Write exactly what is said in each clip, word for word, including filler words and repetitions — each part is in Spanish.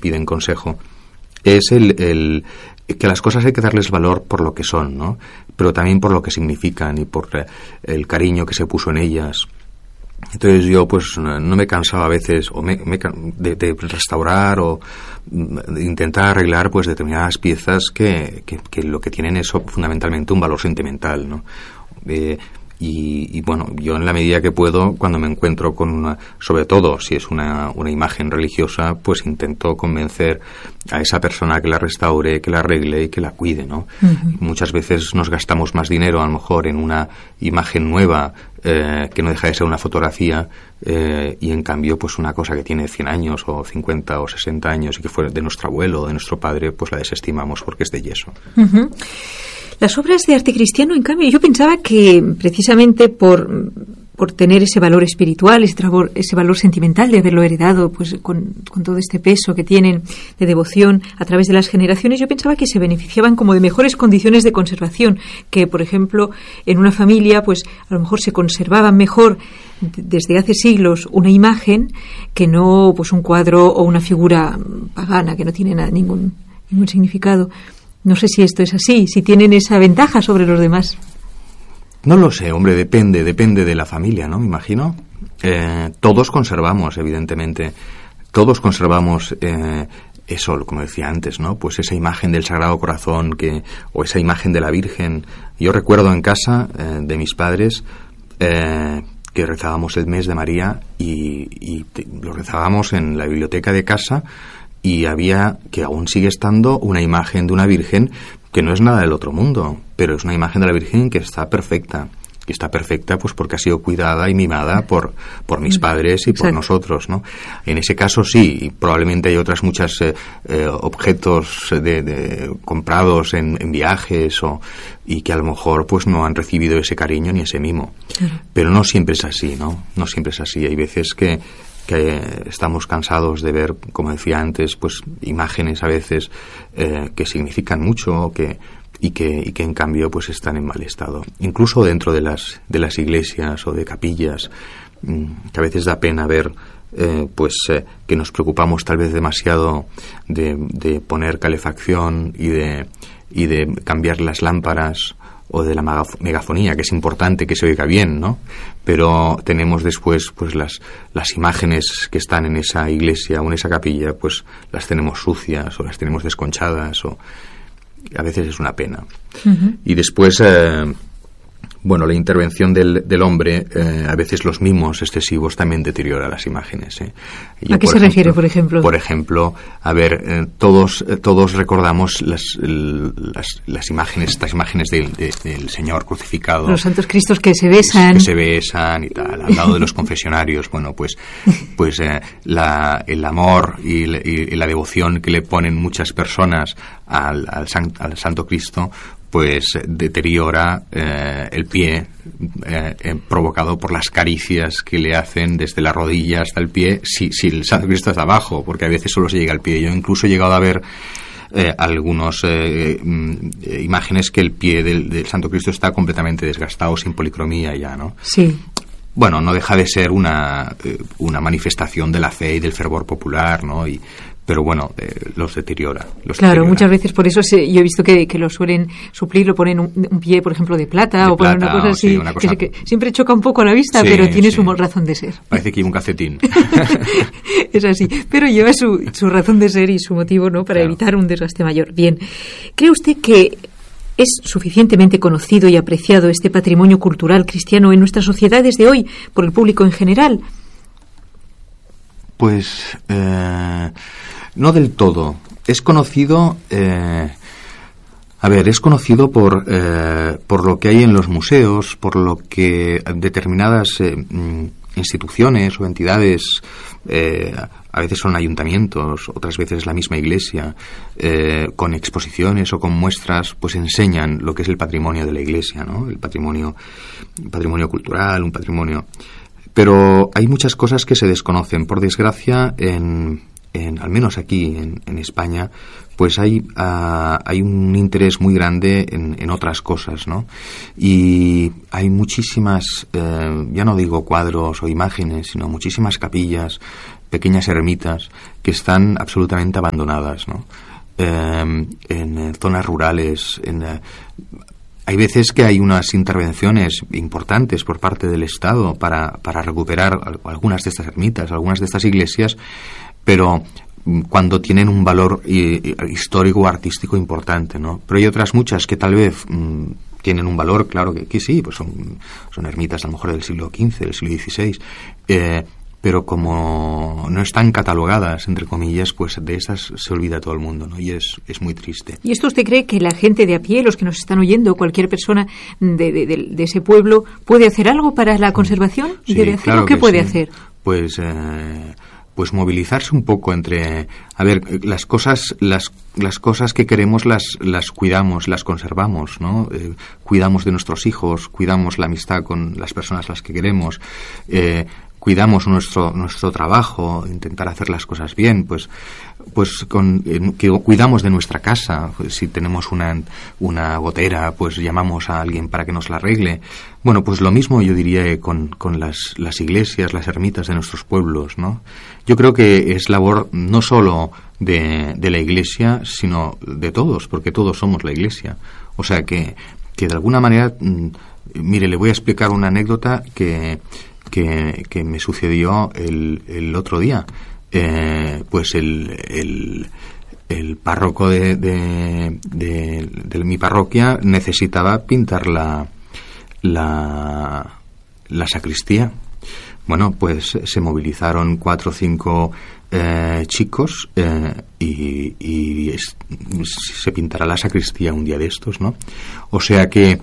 piden consejo, es el, el que las cosas hay que darles valor por lo que son, ¿no? Pero también por lo que significan y por el cariño que se puso en ellas. Entonces yo pues no me cansaba a veces o me, me, de, de restaurar o de intentar arreglar pues determinadas piezas que, que, que lo que tienen es fundamentalmente un valor sentimental, ¿no? Eh, Y, y bueno, yo en la medida que puedo, cuando me encuentro con una, sobre todo si es una, una imagen religiosa, pues intento convencer a esa persona que la restaure, que la arregle y que la cuide, ¿no? Uh-huh. Muchas veces nos gastamos más dinero a lo mejor en una imagen nueva eh, que no deja de ser una fotografía eh, y en cambio pues una cosa que tiene cien años o cincuenta o sesenta años y que fue de nuestro abuelo o de nuestro padre, pues la desestimamos porque es de yeso. Uh-huh. Las obras de arte cristiano, en cambio, yo pensaba que precisamente por, por tener ese valor espiritual, ese, valor, ese valor sentimental de haberlo heredado, pues con, con todo este peso que tienen de devoción a través de las generaciones, yo pensaba que se beneficiaban como de mejores condiciones de conservación, que, por ejemplo, en una familia, pues a lo mejor se conservaban mejor desde hace siglos una imagen que no pues un cuadro o una figura pagana que no tiene nada, ningún, ningún significado. No sé si esto es así, si tienen esa ventaja sobre los demás. No lo sé, hombre, depende, depende de la familia, ¿no? Me imagino. Eh, todos conservamos, evidentemente, todos conservamos eh, eso, como decía antes, ¿no? Pues esa imagen del Sagrado Corazón que o esa imagen de la Virgen. Yo recuerdo en casa eh, de mis padres eh, que rezábamos el mes de María y, y te, lo rezábamos en la biblioteca de casa. Y había, que aún sigue estando, una imagen de una Virgen que no es nada del otro mundo, pero es una imagen de la Virgen que está perfecta. Que está perfecta pues porque ha sido cuidada y mimada por, por mis padres y por Exacto. nosotros, ¿no? En ese caso sí, y probablemente hay otras muchas eh, eh, objetos de, de, comprados en, en viajes o, y que a lo mejor pues no han recibido ese cariño ni ese mimo. Claro. Pero no siempre es así, ¿no? No siempre es así. Hay veces que que estamos cansados de ver, como decía antes, pues imágenes a veces eh, que significan mucho que, y que y que en cambio pues están en mal estado. Incluso dentro de las de las iglesias o de capillas, mmm, que a veces da pena ver eh, pues eh, que nos preocupamos tal vez demasiado de, de poner calefacción y de y de cambiar las lámparas o de la megafonía, que es importante que se oiga bien, ¿no? Pero tenemos después pues las las imágenes que están en esa iglesia o en esa capilla, pues las tenemos sucias o las tenemos desconchadas o a veces es una pena. Uh-huh. Y después eh, bueno, la intervención del, del hombre, eh, a veces los mimos excesivos también deteriora las imágenes. ¿eh? Yo, ¿A qué se ejemplo, refiere, por ejemplo? Por ejemplo, a ver, eh, todos eh, todos recordamos las, el, las las imágenes, estas imágenes del, de, del Señor crucificado. Los santos cristos que se besan. Que se besan y tal, al lado de los confesionarios. Bueno, pues pues eh, la, el amor y, y, y la devoción que le ponen muchas personas al, al, san, al Santo Cristo, pues deteriora eh, el pie eh, eh, provocado por las caricias que le hacen desde la rodilla hasta el pie, si, si el Santo Cristo está abajo, porque a veces solo se llega al pie. Yo incluso he llegado a ver eh, algunos eh, eh, imágenes que el pie del, del Santo Cristo está completamente desgastado, sin policromía ya, ¿no? Sí. Bueno, no deja de ser una, eh, una manifestación de la fe y del fervor popular, ¿no? Y pero bueno, eh, los deteriora. Los claro, deteriora. Muchas veces por eso se, yo he visto que, que lo suelen suplir, lo ponen un, un pie, por ejemplo, de plata de o ponen plata, una cosa así, sí, una cosa... Que, que siempre choca un poco a la vista, sí, pero tiene sí. su razón de ser. Parece que lleva un calcetín. Es así, pero lleva su, su razón de ser y su motivo, ¿no?, para claro. evitar un desgaste mayor. Bien, ¿cree usted que es suficientemente conocido y apreciado este patrimonio cultural cristiano en nuestras sociedades de hoy por el público en general? Pues eh, no del todo. Es conocido, eh, a ver, es conocido por eh, por lo que hay en los museos, por lo que determinadas eh, instituciones o entidades, eh, a veces son ayuntamientos, otras veces la misma iglesia, eh, con exposiciones o con muestras, pues enseñan lo que es el patrimonio de la iglesia, ¿no? El patrimonio, un patrimonio cultural, un patrimonio. Pero hay muchas cosas que se desconocen. Por desgracia, en, en al menos aquí en, en España, pues hay uh, hay un interés muy grande en, en otras cosas, ¿no? Y hay muchísimas, eh, ya no digo cuadros o imágenes, sino muchísimas capillas pequeñas ermitas que están absolutamente abandonadas, ¿no? Eh, en eh, zonas rurales, en, eh, hay veces que hay unas intervenciones importantes por parte del Estado para, para recuperar algunas de estas ermitas, algunas de estas iglesias, pero cuando tienen un valor eh, histórico o artístico importante, ¿no? Pero hay otras muchas que tal vez mmm, tienen un valor, claro que, que sí, pues son, son ermitas a lo mejor del siglo quince, del siglo dieciséis, eh, pero como no están catalogadas, entre comillas, pues de esas se olvida todo el mundo, ¿no? Y es, es muy triste. ¿Y esto usted cree que la gente de a pie, los que nos están oyendo, cualquier persona de, de, de, de ese pueblo, puede hacer algo para la conservación? Sí, ¿Debe hacerlo? Claro ¿Qué que puede sí. hacer? Pues... Eh, pues movilizarse un poco entre, a ver, las cosas las las cosas que queremos las las cuidamos, las conservamos, ¿no? Eh, cuidamos de nuestros hijos, cuidamos la amistad con las personas a las que queremos, eh, cuidamos nuestro nuestro trabajo, intentar hacer las cosas bien, pues pues con eh, que cuidamos de nuestra casa, pues, si tenemos una una gotera, pues llamamos a alguien para que nos la arregle. Bueno, pues lo mismo yo diría con con las las iglesias, las ermitas de nuestros pueblos, ¿no? Yo creo que es labor no solo de de la iglesia, sino de todos, porque todos somos la iglesia. O sea que que de alguna manera, mmm, mire, le voy a explicar una anécdota que que, que me sucedió el el otro día. Eh, pues el, el, el párroco de, de, de, de mi parroquia necesitaba pintar la, la, la sacristía. Bueno, pues se movilizaron cuatro o cinco eh, chicos eh, y, y es, se pintará la sacristía un día de estos, ¿no? O sea que,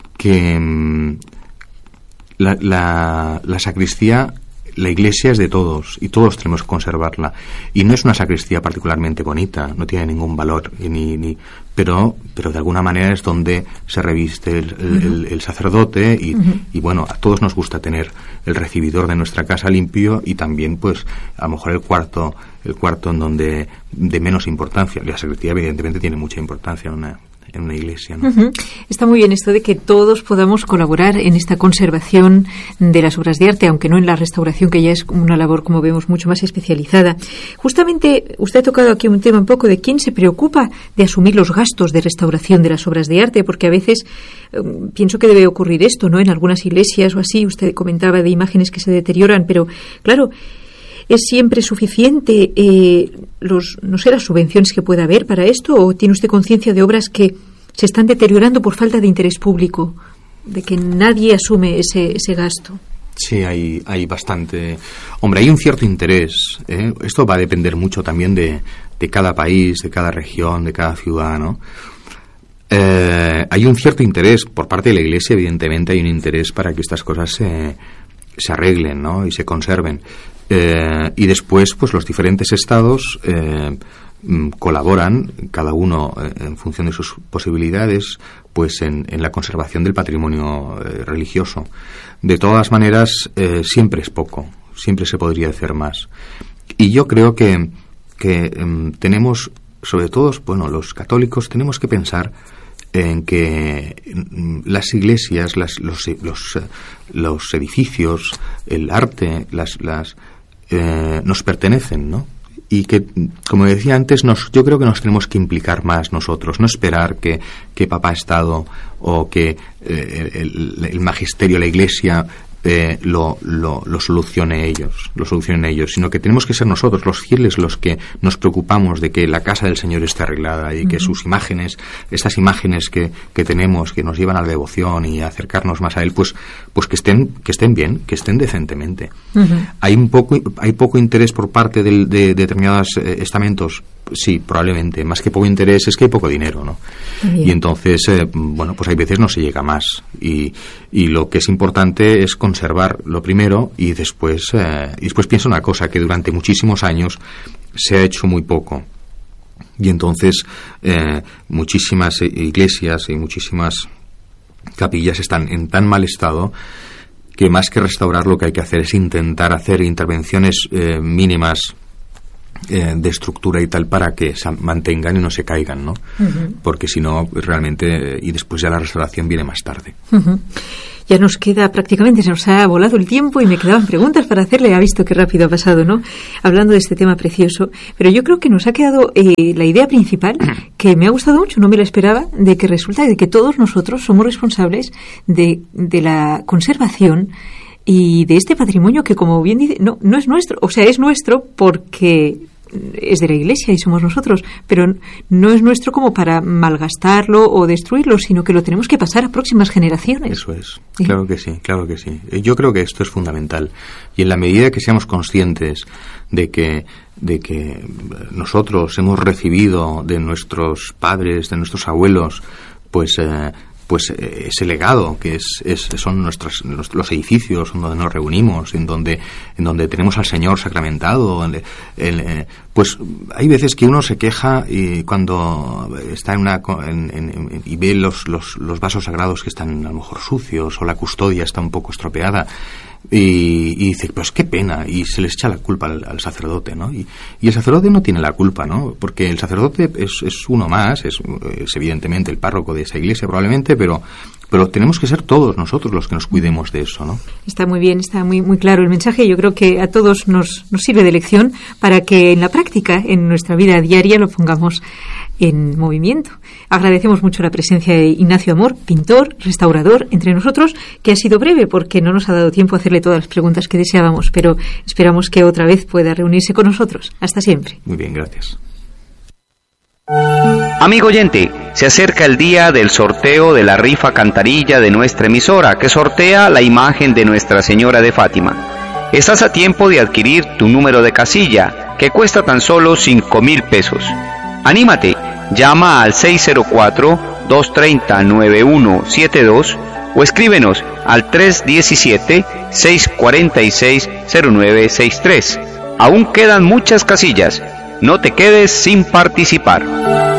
que la, la, la sacristía... La iglesia es de todos y todos tenemos que conservarla. Y no es una sacristía particularmente bonita, no tiene ningún valor, ni, ni, pero, pero de alguna manera es donde se reviste el, el, uh-huh. el, el sacerdote y, uh-huh. y bueno, a todos nos gusta tener el recibidor de nuestra casa limpio y también pues a lo mejor el cuarto, el cuarto en donde de menos importancia. La sacristía evidentemente tiene mucha importancia en una en una iglesia, ¿no? Uh-huh. Está muy bien esto de que todos podamos colaborar en esta conservación de las obras de arte, aunque no en la restauración, que ya es una labor, como vemos, mucho más especializada. Justamente usted ha tocado aquí un tema un poco de quién se preocupa de asumir los gastos de restauración de las obras de arte, porque a veces eh, pienso que debe ocurrir esto, ¿no? En algunas iglesias o así, usted comentaba de imágenes que se deterioran, pero claro, ¿es siempre suficiente eh, los, no sé, las subvenciones que pueda haber para esto? ¿O tiene usted conciencia de obras que se están deteriorando por falta de interés público, de que nadie asume ese, ese gasto? Sí, hay, hay bastante... Hombre, hay un cierto interés, ¿eh? Esto va a depender mucho también de, de cada país, de cada región, de cada ciudad, ¿no? Eh, hay un cierto interés por parte de la Iglesia, evidentemente hay un interés para que estas cosas se, se arreglen, ¿no? Y se conserven. Eh, y después, pues los diferentes estados eh, colaboran, cada uno eh, en función de sus posibilidades, pues en, en la conservación del patrimonio eh, religioso. De todas maneras, eh, siempre es poco, siempre se podría hacer más. Y yo creo que, que eh, tenemos, sobre todo, bueno, los católicos, tenemos que pensar en que las iglesias, las, los, los, los edificios, el arte, las, las eh, nos pertenecen, ¿no? Y que, como decía antes, nos, yo creo que nos tenemos que implicar más nosotros, no esperar que, que Papá Estado o que eh, el, el magisterio, la Iglesia eh, lo, lo, lo solucione ellos, lo solucionen ellos, sino que tenemos que ser nosotros, los fieles, los que nos preocupamos de que la casa del Señor esté arreglada y uh-huh. que sus imágenes, estas imágenes que, que tenemos, que nos llevan a la devoción y a acercarnos más a Él, pues, pues que estén, que estén bien, que estén decentemente. Uh-huh. Hay un poco, hay poco interés por parte de, de, de determinados eh, estamentos. Sí, probablemente. Más que poco interés es que hay poco dinero, ¿no? Y entonces, eh, bueno, pues hay veces no se llega más. Y, y lo que es importante es conservar lo primero y después, eh, y después pienso una cosa, que durante muchísimos años se ha hecho muy poco. Y entonces eh, muchísimas iglesias y muchísimas capillas están en tan mal estado que más que restaurar lo que hay que hacer es intentar hacer intervenciones eh, mínimas Eh, de estructura y tal para que se mantengan y no se caigan, ¿no? Uh-huh. Porque si no, realmente, y después ya la restauración viene más tarde. Uh-huh. Ya nos queda prácticamente, se nos ha volado el tiempo y me quedaban preguntas para hacerle. Ha visto qué rápido ha pasado, ¿no? Hablando de este tema precioso. Pero yo creo que nos ha quedado eh, la idea principal, que me ha gustado mucho, no me la esperaba, de que resulta de que todos nosotros somos responsables de, de la conservación y de este patrimonio que, como bien dice, no, no es nuestro. O sea, es nuestro porque es de la Iglesia y somos nosotros, pero no es nuestro como para malgastarlo o destruirlo, sino que lo tenemos que pasar a próximas generaciones. Eso es, claro que sí, claro que sí. Yo creo que esto es fundamental, y en la medida que seamos conscientes de que de que nosotros hemos recibido de nuestros padres, de nuestros abuelos, pues eh, pues eh, ese legado que es, es son nuestros los, los edificios en donde nos reunimos, en donde en donde tenemos al Señor sacramentado, en, en, eh, pues hay veces que uno se queja y cuando está en una en, en, y ve los, los los vasos sagrados que están a lo mejor sucios, o la custodia está un poco estropeada, y, y dice, pues qué pena, y se les echa la culpa al, al sacerdote, ¿no? Y, y el sacerdote no tiene la culpa, ¿no? Porque el sacerdote es, es uno más, es, es evidentemente el párroco de esa iglesia probablemente, pero pero tenemos que ser todos nosotros los que nos cuidemos de eso, ¿no? Está muy bien, está muy muy claro el mensaje. Yo creo que a todos nos, nos sirve de lección para que en la práctica, en nuestra vida diaria, lo pongamos en movimiento. Agradecemos mucho la presencia de Ignacio Amor, pintor, restaurador, entre nosotros, que ha sido breve porque no nos ha dado tiempo a hacerle todas las preguntas que deseábamos, pero esperamos que otra vez pueda reunirse con nosotros. Hasta siempre. Muy bien, gracias. Amigo oyente, se acerca el día del sorteo de la rifa cantarilla de nuestra emisora, que sortea la imagen de Nuestra Señora de Fátima. Estás a tiempo de adquirir tu número de casilla, que cuesta tan solo cinco mil pesos. Anímate, llama al seis cero cuatro, dos tres cero, nueve uno siete dos o escríbenos al tres uno siete, seis cuatro seis, cero nueve seis tres. Aún quedan muchas casillas. No te quedes sin participar.